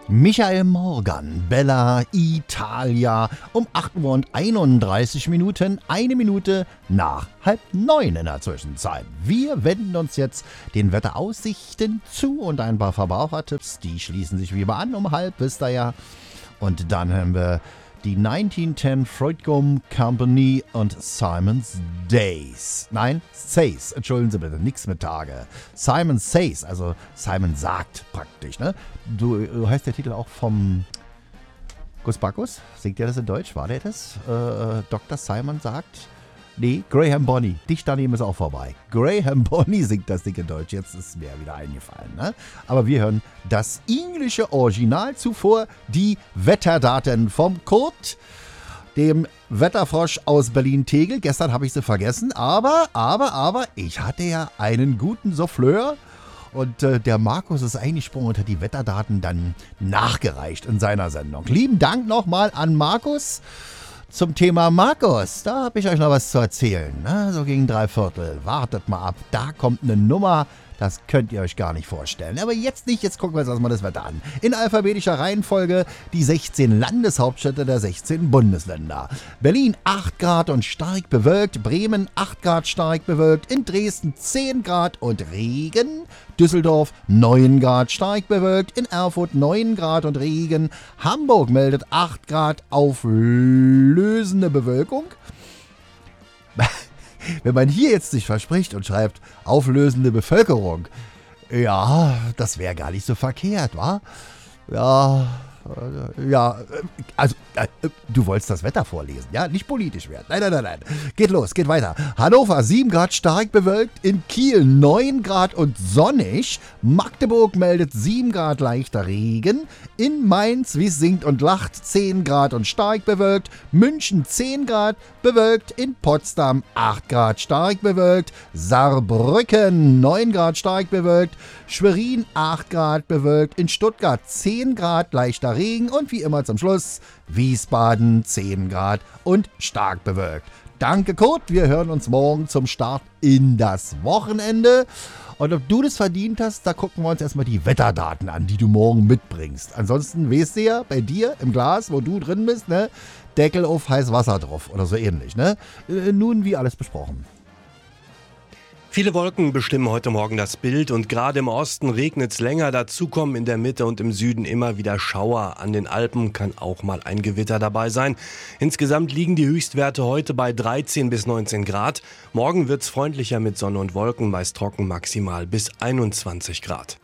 Michael Morgan, Bella Italia, um 8:31 Uhr, 1 Minute nach 8:30 in der Zwischenzeit. Wir wenden uns jetzt den Wetteraussichten zu und ein paar Verbrauchertipps, die schließen sich wie immer an, um 12:30 wisst ihr ja. Und dann haben wir die 1910 Freud Gum Company und Simon Says, entschuldigen Sie bitte, nichts mit Tage. Simon Says, also Simon sagt praktisch, ne? Du heißt der Titel auch vom Gus Bacchus? Singt der das in Deutsch? War der das? Dr. Simon sagt? Nee, Graham Bonny. Dicht daneben ist auch vorbei. Graham Bonny singt das Ding in Deutsch. Jetzt ist mir wieder eingefallen. Ne? Aber wir hören das englische Original. Zuvor die Wetterdaten vom Kurt, dem Wetterfrosch aus Berlin-Tegel. Gestern habe ich sie vergessen. Aber ich hatte ja einen guten Souffleur. Und der Markus ist eingesprungen und hat die Wetterdaten dann nachgereicht in seiner Sendung. Lieben Dank nochmal an Markus. Zum Thema Markus, da habe ich euch noch was zu erzählen. Ne? So gegen 3/4. Wartet mal ab, da kommt eine Nummer, das könnt ihr euch gar nicht vorstellen. Aber jetzt nicht, jetzt gucken wir uns erstmal das Wetter an. In alphabetischer Reihenfolge die 16 Landeshauptstädte der 16 Bundesländer. Berlin 8 Grad und stark bewölkt, Bremen 8 Grad stark bewölkt, in Dresden 10 Grad und Regen, Düsseldorf 9 Grad stark bewölkt, in Erfurt 9 Grad und Regen, Hamburg meldet 8 Grad auflösende Bewölkung. Wenn man hier jetzt sich verspricht und schreibt auflösende Bevölkerung, ja, das wäre gar nicht so verkehrt, wa? Ja, also, du wolltest das Wetter vorlesen, ja? Nicht politisch werden. Nein. Geht los, geht weiter. Hannover 7 Grad stark bewölkt, in Kiel 9 Grad und sonnig, Magdeburg meldet 7 Grad leichter Regen, in Mainz, wie es singt und lacht, 10 Grad und stark bewölkt, München 10 Grad bewölkt, in Potsdam 8 Grad stark bewölkt, Saarbrücken 9 Grad stark bewölkt, Schwerin 8 Grad bewölkt, in Stuttgart 10 Grad leichter Regen und wie immer zum Schluss Wiesbaden 10 Grad und stark bewölkt. Danke Kurt, wir hören uns morgen zum Start in das Wochenende. Und ob du das verdient hast, da gucken wir uns erstmal die Wetterdaten an, die du morgen mitbringst. Ansonsten weißt du ja, bei dir im Glas, wo du drin bist, ne, Deckel auf heiß Wasser drauf oder so ähnlich. Ne? Nun wie alles besprochen. Viele Wolken bestimmen heute Morgen das Bild und gerade im Osten regnet es länger. Dazu kommen in der Mitte und im Süden immer wieder Schauer. An den Alpen kann auch mal ein Gewitter dabei sein. Insgesamt liegen die Höchstwerte heute bei 13 bis 19 Grad. Morgen wird es freundlicher mit Sonne und Wolken, meist trocken, maximal bis 21 Grad.